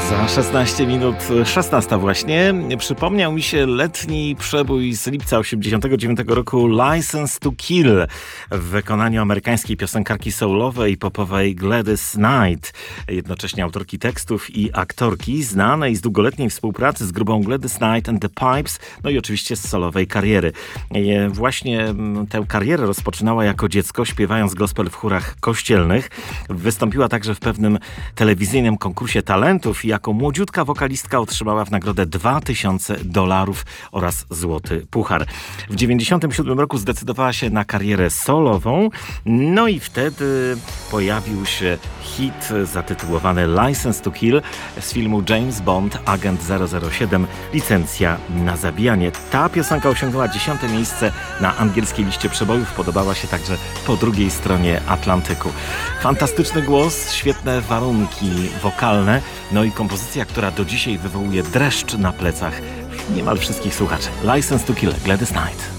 Za 16 minut 16 właśnie przypomniał mi się letni przebój z lipca 89 roku License to Kill w wykonaniu amerykańskiej piosenkarki soulowej i popowej Gladys Knight, jednocześnie autorki tekstów i aktorki, znanej z długoletniej współpracy z grupą Gladys Knight and the Pipes, no i oczywiście z solowej kariery. Właśnie tę karierę rozpoczynała jako dziecko, śpiewając gospel w chórach kościelnych. Wystąpiła także w pewnym telewizyjnym konkursie talentów i jako młodziutka wokalistka otrzymała w nagrodę $2000 oraz złoty puchar. W 1997 roku zdecydowała się na karierę solową, no i wtedy pojawił się hit zatytułowany License to Kill z filmu James Bond, Agent 007, licencja na zabijanie. Ta piosenka osiągnęła 10. miejsce na angielskiej liście przebojów, podobała się także po drugiej stronie Atlantyku. Fantastyczny głos, świetne warunki wokalne, no i kompozycja, która do dzisiaj wywołuje dreszcz na plecach niemal wszystkich słuchaczy. License to Kill, Gladys Knight.